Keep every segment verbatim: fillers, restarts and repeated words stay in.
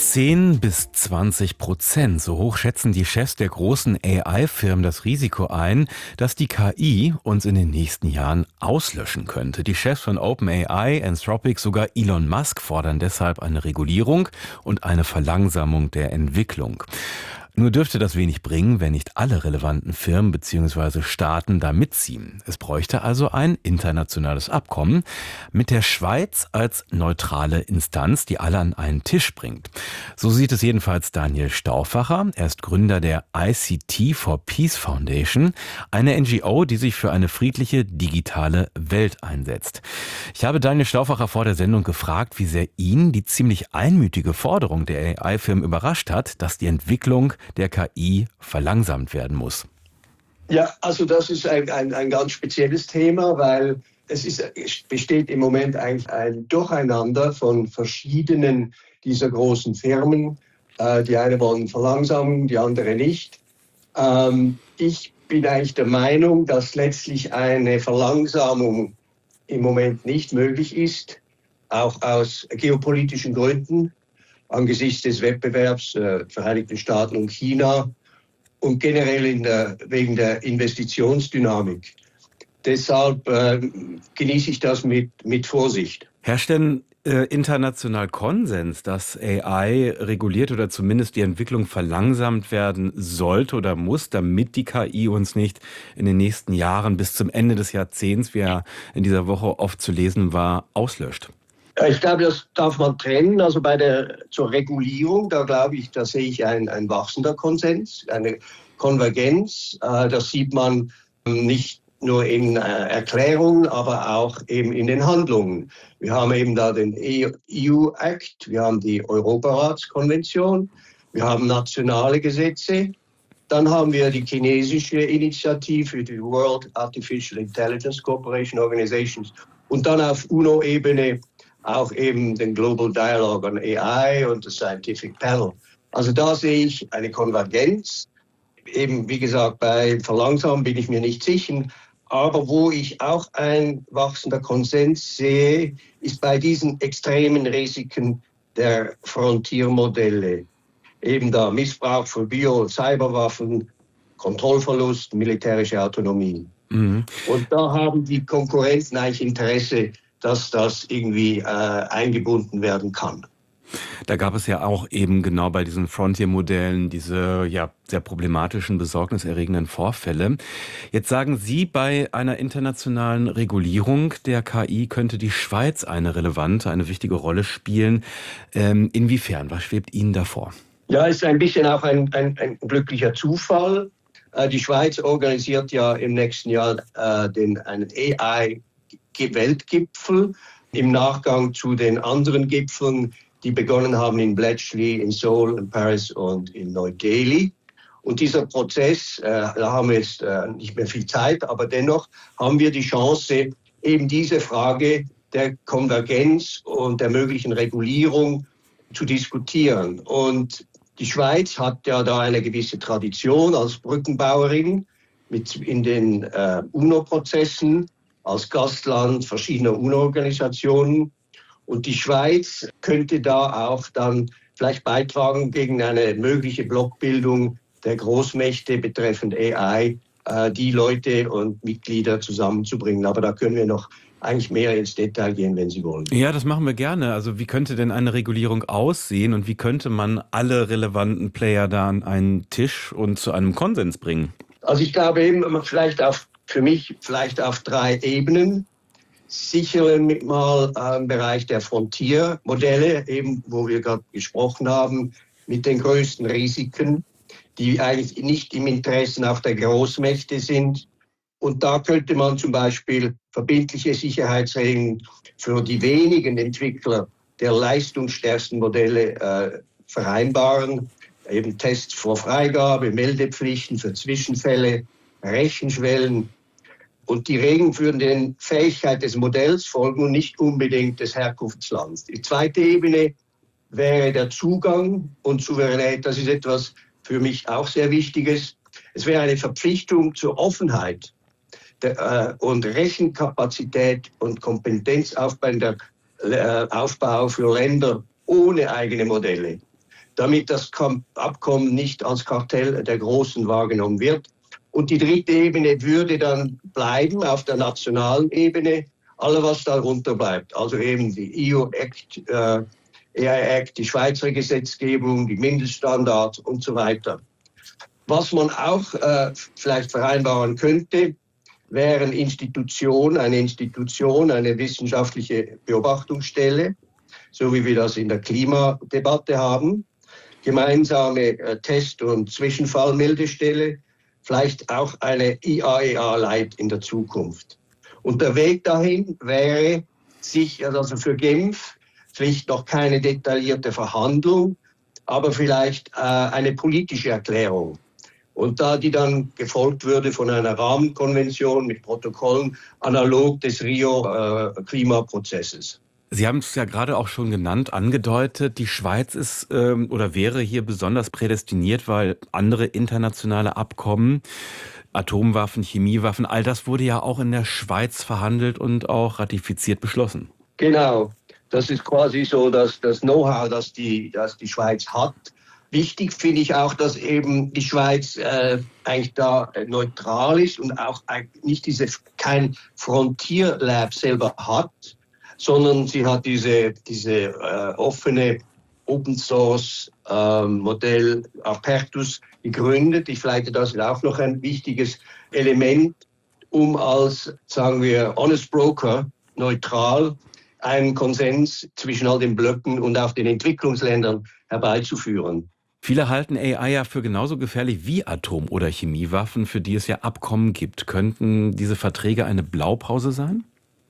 zehn bis zwanzig Prozent, so hoch schätzen die Chefs der großen A I-Firmen das Risiko ein, dass die K I uns in den nächsten Jahren auslöschen könnte. Die Chefs von OpenAI, Anthropic, sogar Elon Musk fordern deshalb eine Regulierung und eine Verlangsamung der Entwicklung. Nur dürfte das wenig bringen, wenn nicht alle relevanten Firmen bzw. Staaten da mitziehen. Es bräuchte also ein internationales Abkommen mit der Schweiz als neutrale Instanz, die alle an einen Tisch bringt. So sieht es jedenfalls Daniel Stauffacher. Er ist Gründer der I C T for Peace Foundation, eine N G O, die sich für eine friedliche digitale Welt einsetzt. Ich habe Daniel Stauffacher vor der Sendung gefragt, wie sehr ihn die ziemlich einmütige Forderung der A I-Firmen überrascht hat, dass die Entwicklung der K I verlangsamt werden muss. Ja, also das ist ein, ein, ein ganz spezielles Thema, weil es, ist, es besteht im Moment eigentlich ein Durcheinander von verschiedenen dieser großen Firmen. Äh, die eine wollen verlangsamen, die andere nicht. Ähm, ich bin eigentlich der Meinung, dass letztlich eine Verlangsamung im Moment nicht möglich ist, auch aus geopolitischen Gründen. Angesichts des Wettbewerbs äh, Vereinigten Staaten und China und generell in der, wegen der Investitionsdynamik. Deshalb äh, genieße ich das mit, mit Vorsicht. Herrscht denn äh, international Konsens, dass A I reguliert oder zumindest die Entwicklung verlangsamt werden sollte oder muss, damit die K I uns nicht in den nächsten Jahren bis zum Ende des Jahrzehnts, wie ja in dieser Woche oft zu lesen war, auslöscht? Ich glaube, das darf man trennen. Also bei der zur Regulierung, da glaube ich, da sehe ich ein, ein wachsender Konsens, eine Konvergenz. Äh, das sieht man nicht nur in äh, Erklärungen, aber auch eben in den Handlungen. Wir haben eben da den E U-Act, wir haben die Europaratskonvention, wir haben nationale Gesetze. Dann haben wir die chinesische Initiative, die World Artificial Intelligence Cooperation Organizations und dann auf UNO-Ebene auch eben den Global Dialogue on A I und das Scientific Panel. Also da sehe ich eine Konvergenz. Eben, wie gesagt, bei Verlangsamen bin ich mir nicht sicher. Aber wo ich auch ein wachsender Konsens sehe, ist bei diesen extremen Risiken der Frontiermodelle. Eben da Missbrauch von Bio- und Cyberwaffen, Kontrollverlust, militärische Autonomie. Mhm. Und da haben die Konkurrenten eigentlich Interesse, dass das irgendwie äh, eingebunden werden kann. Da gab es ja auch eben genau bei diesen Frontier-Modellen diese ja sehr problematischen, besorgniserregenden Vorfälle. Jetzt sagen Sie, bei einer internationalen Regulierung der K I könnte die Schweiz eine relevante, eine wichtige Rolle spielen. Ähm, inwiefern? Was schwebt Ihnen davor? Ja, es ist ein bisschen auch ein, ein, ein glücklicher Zufall. Äh, die Schweiz organisiert ja im nächsten Jahr äh, den, einen A I-Weltgipfel im Nachgang zu den anderen Gipfeln, die begonnen haben in Bletchley, in Seoul, in Paris und in Neu-Delhi. Und dieser Prozess, äh, da haben wir jetzt äh, nicht mehr viel Zeit, aber dennoch haben wir die Chance, eben diese Frage der Konvergenz und der möglichen Regulierung zu diskutieren. Und die Schweiz hat ja da eine gewisse Tradition als Brückenbauerin mit in den äh, UNO-Prozessen, als Gastland verschiedener UNO-Organisationen. Und die Schweiz könnte da auch dann vielleicht beitragen gegen eine mögliche Blockbildung der Großmächte betreffend A I, äh, die Leute und Mitglieder zusammenzubringen. Aber da können wir noch eigentlich mehr ins Detail gehen, wenn Sie wollen. Ja, das machen wir gerne. Also wie könnte denn eine Regulierung aussehen und wie könnte man alle relevanten Player da an einen Tisch und zu einem Konsens bringen? Also ich glaube eben, vielleicht auf, für mich vielleicht auf drei Ebenen. Sicher mal im Bereich der Frontiermodelle, eben wo wir gerade gesprochen haben, mit den größten Risiken, die eigentlich nicht im Interesse auch der Großmächte sind. Und da könnte man zum Beispiel verbindliche Sicherheitsregeln für die wenigen Entwickler der leistungsstärksten Modelle äh, vereinbaren. Eben Tests vor Freigabe, Meldepflichten für Zwischenfälle, Rechenschwellen. Und die Regeln für die Fähigkeit des Modells folgen und nicht unbedingt des Herkunftslands. Die zweite Ebene wäre der Zugang und Souveränität. Das ist etwas für mich auch sehr Wichtiges. Es wäre eine Verpflichtung zur Offenheit der, äh, und Rechenkapazität und Kompetenzaufbau der, äh, Aufbau für Länder ohne eigene Modelle. damit das Abkommen nicht als Kartell der Großen wahrgenommen wird. Und die dritte Ebene würde dann bleiben auf der nationalen Ebene, alles was darunter bleibt. Also eben die E U-Act, äh, A I Act, die Schweizer Gesetzgebung, die Mindeststandards und so weiter. Was man auch äh, vielleicht vereinbaren könnte, wären Institutionen, eine Institution, eine wissenschaftliche Beobachtungsstelle, so wie wir das in der Klimadebatte haben, gemeinsame äh, Test- und Zwischenfallmeldestelle, vielleicht auch eine I A E A-Light in der Zukunft. Und der Weg dahin wäre, sich, also für Genf, vielleicht noch keine detaillierte Verhandlung, aber vielleicht äh, eine politische Erklärung. Und da die dann gefolgt würde von einer Rahmenkonvention mit Protokollen analog des Rio-Klimaprozesses. Äh, Sie haben es ja gerade auch schon genannt, angedeutet, die Schweiz ist ähm, oder wäre hier besonders prädestiniert, weil andere internationale Abkommen, Atomwaffen, Chemiewaffen, all das wurde ja auch in der Schweiz verhandelt und auch ratifiziert beschlossen. Genau, das ist quasi so das, das Know-how, das die, das die Schweiz hat. Wichtig finde ich auch, dass eben die Schweiz äh, eigentlich da neutral ist und auch nicht diese, kein Frontier Lab selber hat, sondern sie hat diese, diese äh, offene Open Source äh, Modell Apertus gegründet. Ich finde, das ist auch noch ein wichtiges Element, um als, sagen wir, Honest Broker neutral einen Konsens zwischen all den Blöcken und auch den Entwicklungsländern herbeizuführen. Viele halten A I ja für genauso gefährlich wie Atom- oder Chemiewaffen, für die es ja Abkommen gibt. Könnten diese Verträge eine Blaupause sein?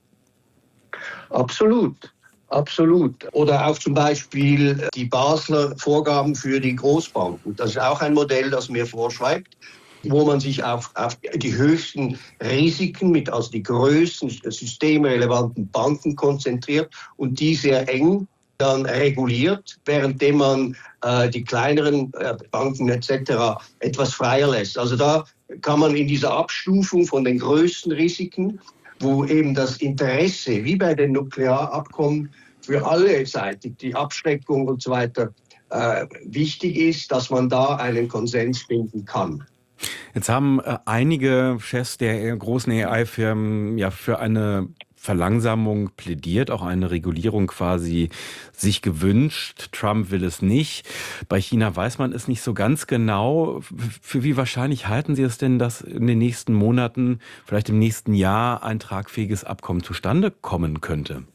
Absolut, absolut. Oder auch zum Beispiel die Basler Vorgaben für die Großbanken. Das ist auch ein Modell, das mir vorschreibt, wo man sich auf, auf die höchsten Risiken, mit also die größten systemrelevanten Banken konzentriert und die sehr eng dann reguliert, währenddem man äh, die kleineren äh, Banken et cetera etwas freier lässt. Also da kann man in dieser Abstufung von den größten Risiken, wo eben das Interesse, wie bei den Nuklearabkommen, für alle Seiten, die Abschreckung und so weiter, äh, wichtig ist, dass man da einen Konsens finden kann. Jetzt haben äh, einige Chefs der großen A I-Firmen ja für eine Verlangsamung plädiert, auch eine Regulierung quasi sich gewünscht. Trump will es nicht. Bei China weiß man es nicht so ganz genau. Für wie wahrscheinlich halten Sie es denn, dass in den nächsten Monaten, vielleicht im nächsten Jahr, ein tragfähiges Abkommen zustande kommen könnte?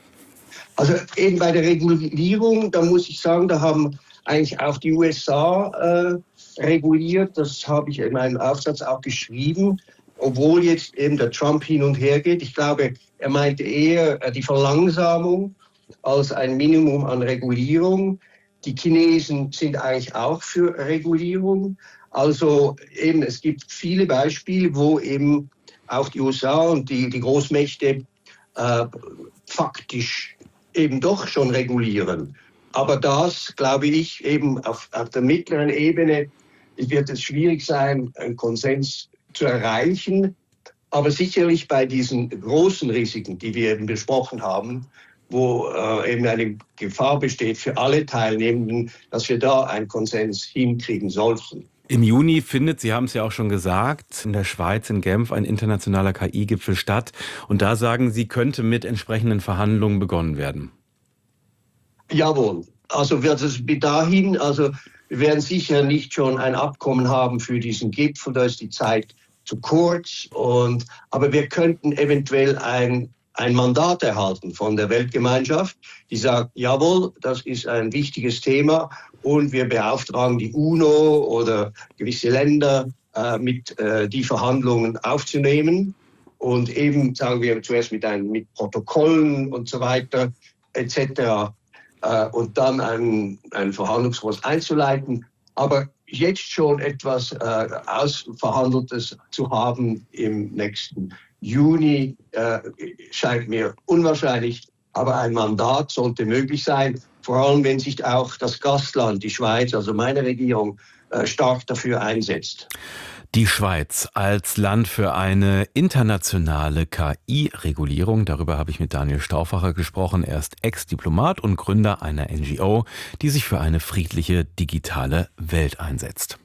Also eben bei der Regulierung, da muss ich sagen, da haben eigentlich auch die U S A äh, reguliert. Das habe ich in meinem Aufsatz auch geschrieben. Obwohl jetzt eben der Trump hin und her geht. Ich glaube, er meinte eher die Verlangsamung als ein Minimum an Regulierung. Die Chinesen sind eigentlich auch für Regulierung. Also eben, es gibt viele Beispiele, wo eben auch die U S A und die, die Großmächte äh, faktisch eben doch schon regulieren. Aber das, glaube ich, eben auf, auf der mittleren Ebene wird es schwierig sein, einen Konsens zu erreichen, aber sicherlich bei diesen großen Risiken, die wir eben besprochen haben, wo äh, eben eine Gefahr besteht für alle Teilnehmenden, dass wir da einen Konsens hinkriegen sollten. Im Juni findet, Sie haben es ja auch schon gesagt, in der Schweiz, in Genf, ein internationaler K I-Gipfel statt. Und da sagen Sie, könnte mit entsprechenden Verhandlungen begonnen werden. Jawohl. Also wird es bis dahin, also wir werden sicher nicht schon ein Abkommen haben für diesen Gipfel, da ist die Zeit zu kurz. Und, aber wir könnten eventuell ein, ein Mandat erhalten von der Weltgemeinschaft, die sagt, jawohl, das ist ein wichtiges Thema und wir beauftragen die UNO oder gewisse Länder äh, mit äh, die Verhandlungen aufzunehmen und eben, sagen wir zuerst mit, einem, mit Protokollen und so weiter et cetera äh, und dann einen, einen Verhandlungsprozess einzuleiten. Aber jetzt schon etwas äh, Ausverhandeltes zu haben im nächsten Juni äh, scheint mir unwahrscheinlich, aber ein Mandat sollte möglich sein. vor allem wenn sich auch das Gastland, die Schweiz, also meine Regierung, stark dafür einsetzt. Die Schweiz als Land für eine internationale K I-Regulierung. Darüber habe ich mit Daniel Stauffacher gesprochen. Er ist Ex-Diplomat und Gründer einer N G O, die sich für eine friedliche digitale Welt einsetzt.